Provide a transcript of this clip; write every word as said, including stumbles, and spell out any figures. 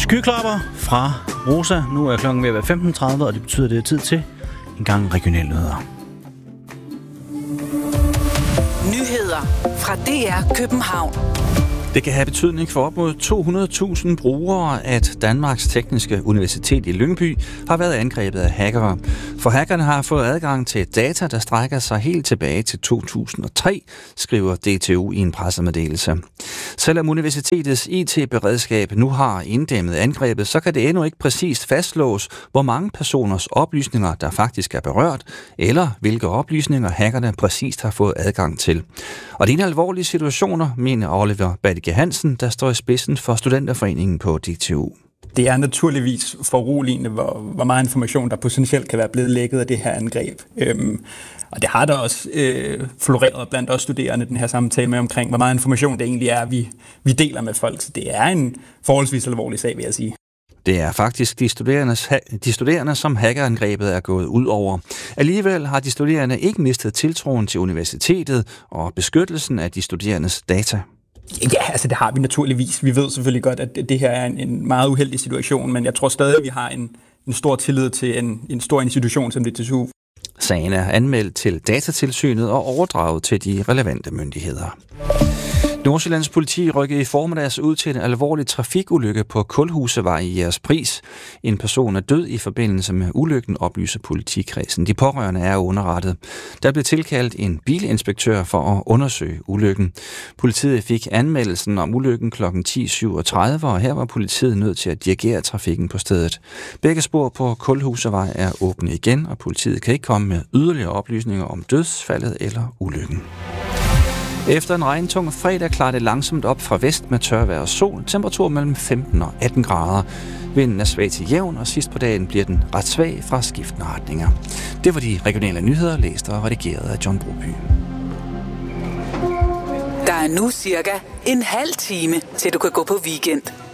Skyklapper fra Rosa. Nu er klokken ved at være femten tredive, og det betyder, at det er tid til en gang regionale nyheder. Nyheder fra D R København. Det kan have betydning for op mod to hundrede tusind brugere, at Danmarks Tekniske Universitet i Lyngby har været angrebet af hackere. For hackerne har fået adgang til data, der strækker sig helt tilbage til to tusind og tre, skriver D T U i en pressemeddelelse. Selvom universitetets I T-beredskab nu har inddæmmet angrebet, så kan det endnu ikke præcist fastslås, hvor mange personers oplysninger, der faktisk er berørt, eller hvilke oplysninger hackerne præcist har fået adgang til. Og det er en alvorlig situationer, mener Oliver Badike Hansen, der står i spidsen for Studenterforeningen på D T U. Det er naturligvis foruroligende, hvor, hvor meget information, der potentielt kan være blevet lækket af det her angreb. Øhm, og det har der også øh, floreret blandt os studerende, den her samtale med omkring, hvor meget information det egentlig er, vi, vi deler med folk. Så det er en forholdsvis alvorlig sag, vil jeg sige. Det er faktisk de studerende, de studerende, som hackerangrebet er gået ud over. Alligevel har de studerende ikke mistet tiltroen til universitetet og beskyttelsen af de studerendes data. Ja, altså det har vi naturligvis. Vi ved selvfølgelig godt, at det her er en, en meget uheldig situation, men jeg tror stadig, at vi har en, en stor tillid til en, en stor institution som D T U. Sagen er anmeldt til Datatilsynet og overdraget til de relevante myndigheder. Nordsjællands politi rykkede i formiddags ud til en alvorlig trafikulykke på Kulhusevej i Jægerspris. En person er død i forbindelse med ulykken, oplyser politikredsen. De pårørende er underrettet. Der blev tilkaldt en bilinspektør for at undersøge ulykken. Politiet fik anmeldelsen om ulykken klokken ti syvogtredive, og her var politiet nødt til at dirigere trafikken på stedet. Begge spor på Kulhusevej er åbne igen, og politiet kan ikke komme med yderligere oplysninger om dødsfaldet eller ulykken. Efter en regntung fredag klarer det langsomt op fra vest med tørvejr og sol. Temperatur mellem femten og atten grader. Vinden er svag til jævn, og sidst på dagen bliver den ret svag fra skiftende retninger. Det var de regionale nyheder, læst og redigeret af John Broby. Der er nu cirka en halv time, til du kan gå på weekend.